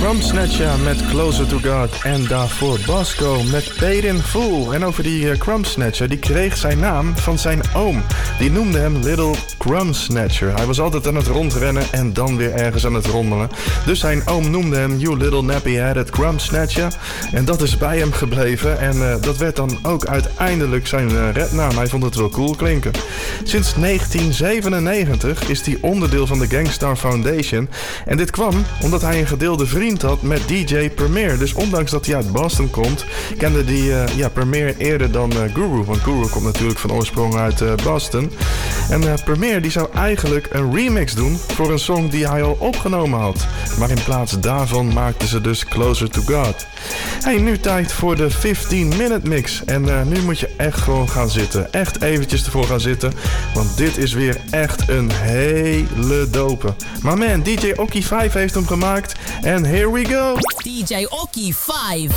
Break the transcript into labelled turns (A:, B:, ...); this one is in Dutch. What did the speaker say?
A: Crumb Snatcher met Closer to God. En daarvoor Bosco met Paid in Full. En over die Crumb Snatcher, die kreeg zijn naam van zijn oom. Die noemde hem Little Crumb Snatcher. Hij was altijd aan het rondrennen en dan weer ergens aan het rommelen. Dus zijn oom noemde hem You Little Nappy-Headed Crumb Snatcher. En dat is bij hem gebleven. En dat werd dan ook uiteindelijk zijn rapnaam. Hij vond het wel cool klinken. Sinds 1997 is hij onderdeel van de Gang Starr Foundation. En dit kwam omdat hij een gedeelde vriend had met DJ Premier. Dus ondanks dat hij uit Boston komt, kende die Premier eerder dan Guru. Want Guru komt natuurlijk van oorsprong uit Boston. En Premier die zou eigenlijk een remix doen voor een song die hij al opgenomen had. Maar in plaats daarvan maakten ze dus Closer to God. Hey, nu tijd voor de 15-minute mix. En nu moet je echt gewoon gaan zitten. Echt eventjes ervoor gaan zitten. Want dit is weer echt een hele dope. Maar man, DJ Oki 5 heeft hem gemaakt. En here we go.
B: DJ Oki 5.